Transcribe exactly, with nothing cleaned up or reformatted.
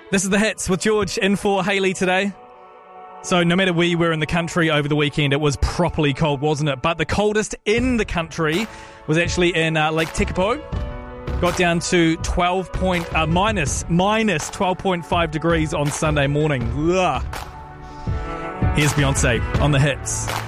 This is The Hits with George in for Hayley today. So no matter where you were in the country over the weekend, it was properly cold, wasn't it? But the coldest in the country was actually in uh, Lake Tekapo. Got down to twelve point, uh, minus, minus twelve point five degrees on Sunday morning. Ugh. Here's Beyonce on The Hits.